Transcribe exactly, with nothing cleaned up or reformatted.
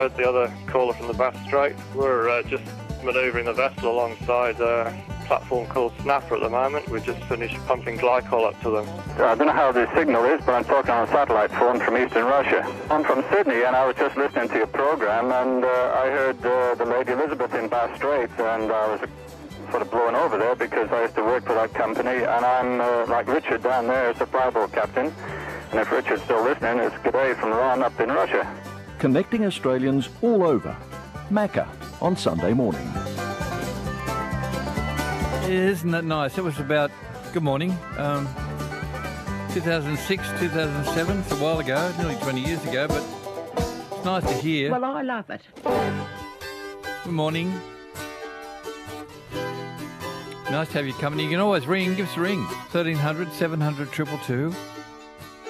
The other caller from the Bass Strait. We're uh, just manoeuvring the vessel alongside a platform called Snapper at the moment. We've just finished pumping glycol up to them. I don't know how the signal is, but I'm talking on a satellite phone from eastern Russia. I'm from Sydney, and I was just listening to your program, and uh, I heard uh, the Lady Elizabeth in Bass Strait, and I was sort of blown over there because I used to work for that company, and I'm uh, like Richard down there as a flyboat captain. And if Richard's still listening, it's g'day from Ron up in Russia. Connecting Australians all over. Macca on Sunday morning. Isn't that nice? It was about, good morning, um, two thousand six, two thousand seven, it's a while ago, nearly twenty years ago, but it's nice to hear. Well, I love it. Good morning. Nice to have you company. You can always ring, give us a ring, thirteen hundred, seven hundred, two two two.